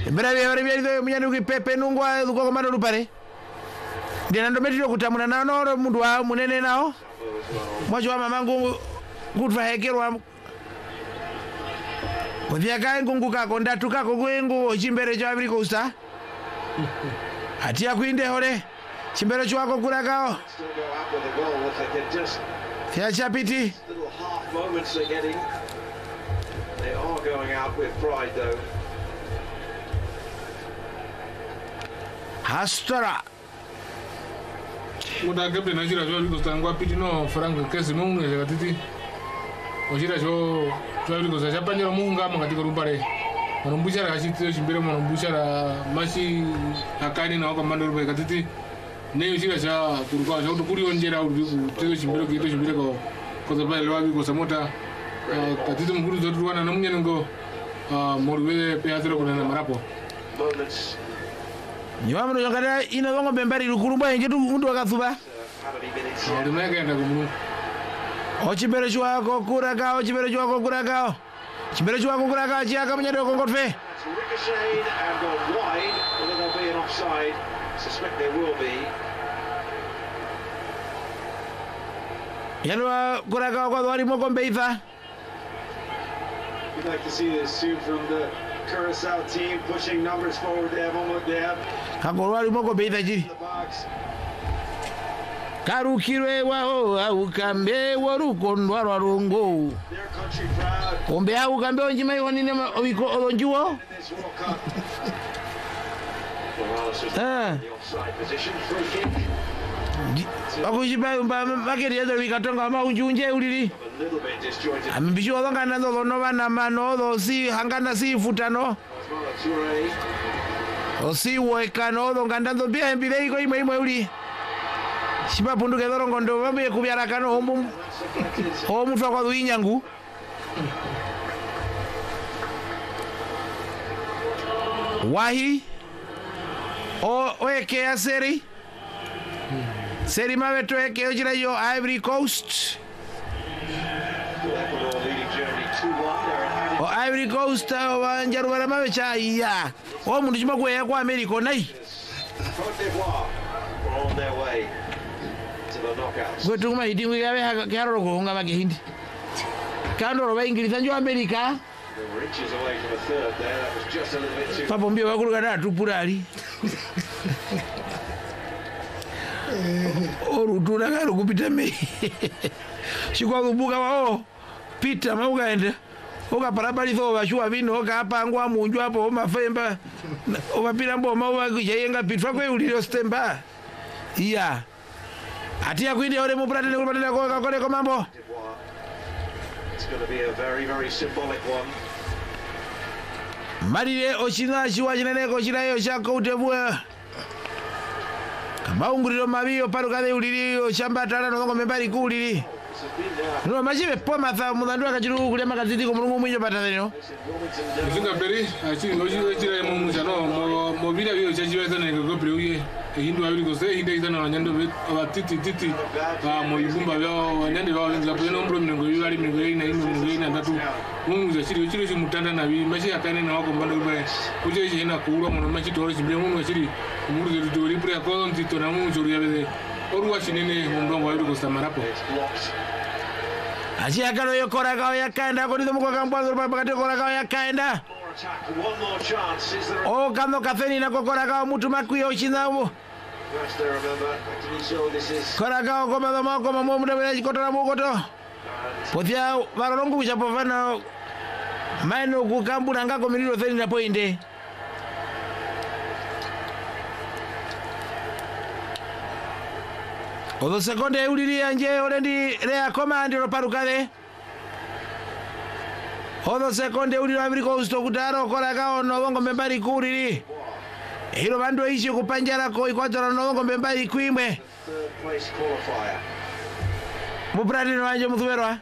Mbere munyani kupepe nungwa uko komando lupare. Ndina ndometiro kutamuna nano mundu wa munene nao. Mwacho wa mamangu kutwa hekerwa. Kuvyaka ngungu kako ndatuka kugwengu chimbere cha Ivory Coast. Atia kuinde hore. Chimbere chwako kurakao. Ya chapiti. They are going out with pride though. Hastora. Muda captain ajira jo liko tangwa piti no Frank kesi mungu ya katiti. Ojira jo liko za japanya munga mangati korumbare. Manumbushara kashitio chimbere manumbushara mashi akani na komando rubai katiti. Ne ojira cha kuruka jo kuri onjera uru tio chimbere kito chimbere ko zabai lwabi ko samota katiti munguru zo ruwana na munyana ngo morwe pe atero kuna marapo. Moments. Nyuma mno yongara ina gongo bembari rukurumba ingetu mundu wakathuba. Ndimeka enda kumunu. Chimbere chwako kurakao, chimbere chwako kurakao. Chimbere chwako kurakao chiaka munyado kongotfe. Ricocheted and gone wide. Whether there'll be an offside, suspect there will be. Yanwa kurakao kwa dhwari moko mbeitha. We'd like to see this soon from the Curacao team pushing numbers forward. They have almost Kakorwari moko mbeitha jiri. the box. Karukirwe wao au kambe warukondwa rwarungu. Their country proud Kombe au kambe onjima yonine obiko olonjuo. in this World Cup. Morales was in the offside position. Free kick. Bakujiba umba makeri yezo wikatonga maunjunje ulili. A little bit disjointed. Ambisho longa nazo lonova na mano do si hangana si futano. Toure. Osi wekano do ngandando bia embile iko imwe uli. Shiba punduke dorongo ndo bambe kubyara kano omu. Omu twa kwa duinyangu. Wahi weke aseri seri maweto weke ojira yo Ivory Coast Ecuador leading Germany 2-1. They're in Ivory Coast wanjaru bara mawecha ya mundu chima kuya kwa America nai Cote d'Ivoire are on their way to the knockouts. kwetu kuma hidi ngawe karo kuhunga magihindi kando roba Ingiliza njo America They were inches away from a third there. That was just a little bit too. papo mbio wakuru kada tupurali orutuna karo kupita me shikwa kubuka wao pita maukaenda oka parabali tho bashua bino oka apangwa munju hapo mafemba obapira mboma obakuyenga pitwa kwe uliro stemba iya atia kwindi ore mupratele kupatela ko kole ko mambo D'Ivoire. It's going to be a very, very symbolic one. marire ochina chiwa chinene ko chirayo chako utebwa maunguriro mabiyo parukade uliri chambatala no membari kuliri This has been no majibe poma tha mudandu akachiru kulema kazidi ko mulungu mwinyo pataleno Wilmington. Zinga beri achi oji chira mo mujano mo bila biyo chajiwe sana ngo priuye hindu abiri ko se hinde izana wanyando batiti mo ibumba byo wanyande ba wenza pe no mbro mnengo yari mnengo ina ina ndatu mungu chiri chiri mutanda na bi machi akane na wako mbando ba kuje je na kuura mo machi tore chimbe mungu chiri mungu de tori pre ko ntito na mungu chori yabe oruwa chinene mo ndongo abiri ko samarapo It's blocked. achi akalo yokora kao yakaenda ko ndimo kwa kambwazo pakati kora kao yakaenda More attack. One more chance. Is there a o kando kafeni na kokora kao mutu makuyo chinawo match there? Remember, actually, so this is. kora kao ko madama ko mamu mudabela chikotora mukoto potia varongo kuchapovana maino kukambuna ngako mililo 30 na pointe odo sekonde uliri anje olendi rea command ro parukade odo sekonde uliri Ivory Coast kutaro kora kao no bongo membari kuriri hilo bando ishi kupanjara ko ikwatoro no bongo membari kwimwe Third place qualifier. muprati no anje muthuberwa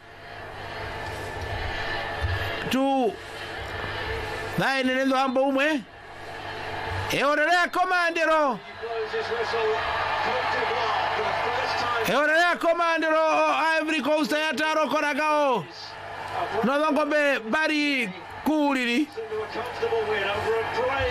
tu dai nendo ambo umwe eorera commandero Blows his whistle. Cote d'Ivoire for the first time. eorera commandero Ivory Coast yataro kora kao no bongo be bari kuriri Into a comfortable win over a brave.